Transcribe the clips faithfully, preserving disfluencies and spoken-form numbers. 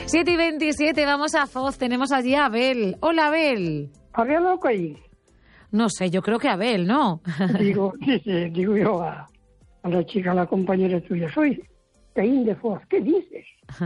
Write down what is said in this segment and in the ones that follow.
siete y veintisiete, vamos a Foz. Tenemos allí a Abel. Hola, Abel. ¿Había loco ahí? No sé, yo creo que Abel, ¿no? Digo, sí, sí, digo yo a, a la chica, a la compañera tuya. Soy Caín de Foz. ¿Qué dices?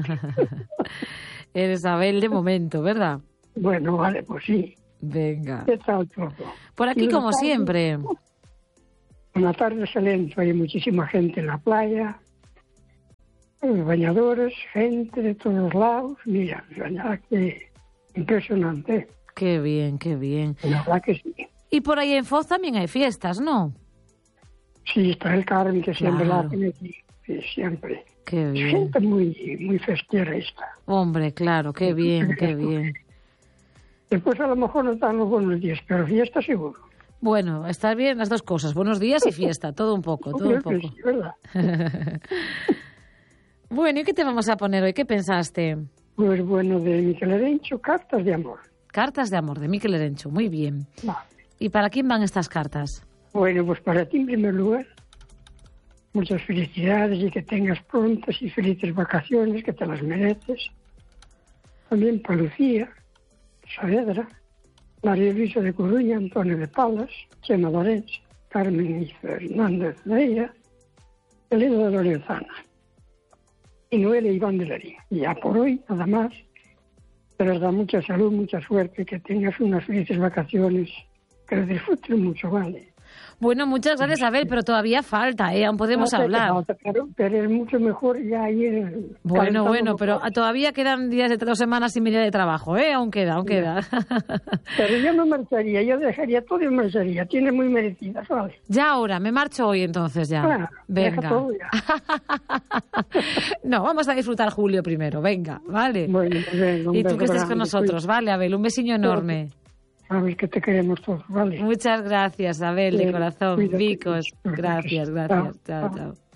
Eres Abel de momento, ¿verdad? Bueno, vale, pues sí. Venga. ¿Qué tal todo? Por aquí, como tarde, siempre. Una tarde excelente. Hay muchísima gente en la playa. Bañadores, gente de todos lados. Mira, la verdad que impresionante. Qué bien, qué bien. La verdad que sí. Y por ahí en Foz también hay fiestas, ¿no? Sí, está el Carmen, que siempre Claro. la hacen aquí. Sí, siempre. Qué bien. Gente muy, muy festera esta. Hombre, claro, qué bien, qué bien. Después a lo mejor no están los buenos días, pero fiesta seguro. Bueno, estar bien las dos cosas. Buenos días y fiesta, todo un poco, todo un Hombre, poco. sí, ¿verdad? Bueno, ¿y qué te vamos a poner hoy? ¿Qué pensaste? Pues bueno, de Miquel Erencho, Cartas de Amor. Cartas de amor, de Miquel Erencho. Muy bien. Va. ¿Y para quién van estas cartas? Bueno, pues para ti en primer lugar, muchas felicidades y que tengas prontas y felices vacaciones, que te las mereces. También para Lucía, Saavedra, María Luisa de Coruña, Antonio de Palas, Chema Lorenz, Carmen y Fernández de ella, Elena de Lorenzana y Noel e Iván de Larín. Y ya por hoy, nada más, te les da mucha salud, mucha suerte, que tengas unas felices vacaciones, que lo disfrutes mucho, ¿vale? Bueno, muchas gracias, Abel, pero todavía falta, ¿eh? Aún podemos No sé qué hablar. falta, Pero, pero es mucho mejor ya ir... Bueno, bueno, calentando pero motores. todavía quedan días de dos semanas y media de trabajo, ¿eh? Aún queda, aún queda. Pero yo no marcharía, yo dejaría todo y marcharía. Tiene muy merecidas, ¿vale? Ya ahora, me marcho hoy entonces ya. Claro, deja Venga. todo ya. No, vamos a disfrutar julio primero, venga, ¿vale? Bueno, pues venga, un Y tú beso que estés grande, con nosotros, ¿vale, Abel? Un besiño enorme. Sabes que te queremos todos, ¿vale? Muchas gracias, Abel, de Bien, corazón. cuídate. Vicos, gracias, gracias. Chao, Chao, chao.